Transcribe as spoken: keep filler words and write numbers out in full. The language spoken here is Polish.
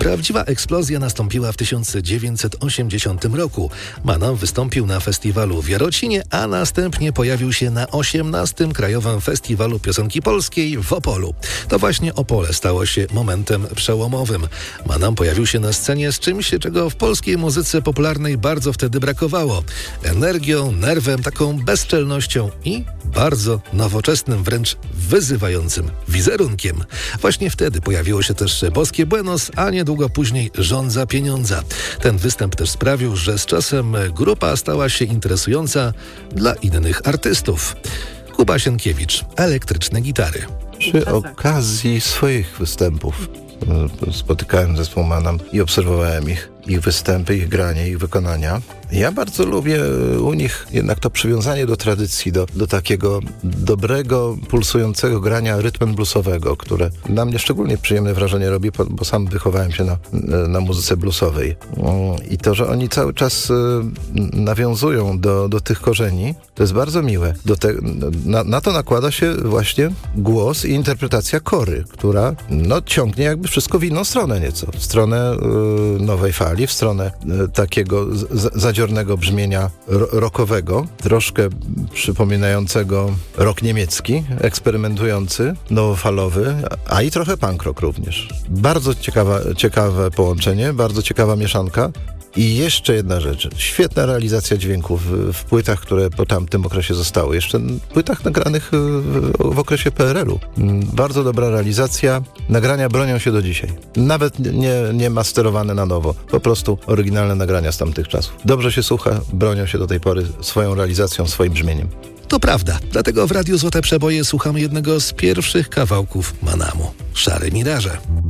Prawdziwa eksplozja nastąpiła w tysiąc dziewięćset osiemdziesiątym roku. Manam wystąpił na festiwalu w Jarocinie, a następnie pojawił się na osiemnastym Krajowym Festiwalu Piosenki Polskiej w Opolu. To właśnie Opole stało się momentem przełomowym. Manam pojawił się na scenie z czymś, czego w polskiej muzyce popularnej bardzo wtedy brakowało. Energią, nerwem, taką bezczelnością i bardzo nowoczesnym, wręcz wyzywającym wizerunkiem. Właśnie wtedy pojawiło się też Boskie Buenos, a niedługo później Żądza pieniądza. Ten występ też sprawił, że z czasem grupa stała się interesująca dla innych artystów. Kuba Sienkiewicz, Elektryczne gitary. Przy okazji swoich występów spotykałem zespół Manam i obserwowałem ich, ich występy, ich granie, ich wykonania. Ja bardzo lubię u nich jednak to przywiązanie do tradycji, do, do takiego dobrego, pulsującego grania rytmem bluesowego, które na mnie szczególnie przyjemne wrażenie robi, bo sam wychowałem się na, na muzyce bluesowej. I to, że oni cały czas nawiązują do, do tych korzeni, to jest bardzo miłe. Do te, na, na to nakłada się właśnie głos i interpretacja kory, która no, ciągnie jakby wszystko w inną stronę nieco. W stronę y, nowej fali, w stronę y, takiego z, zadziornego brzmienia ro- rockowego, troszkę przypominającego rock niemiecki, eksperymentujący, nowofalowy, a i trochę punk rock również. Bardzo ciekawa, ciekawe połączenie, bardzo ciekawa mieszanka. I jeszcze jedna rzecz. Świetna realizacja dźwięków w, w płytach, które po tamtym okresie zostały. Jeszcze w płytach nagranych w, w okresie P R L-u. Bardzo dobra realizacja. Nagrania bronią się do dzisiaj. Nawet nie, nie masterowane na nowo. Po prostu oryginalne nagrania z tamtych czasów. Dobrze się słucha, bronią się do tej pory swoją realizacją, swoim brzmieniem. To prawda. Dlatego w Radiu Złote Przeboje słuchamy jednego z pierwszych kawałków Manamu. Szare Miraże.